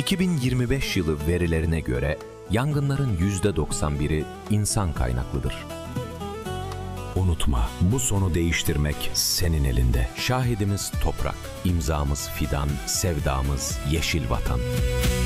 2025 yılı verilerine göre yangınların %91'i insan kaynaklıdır. Unutma, bu sonu değiştirmek senin elinde. Şahidimiz toprak, imzamız fidan, sevdamız yeşil vatan.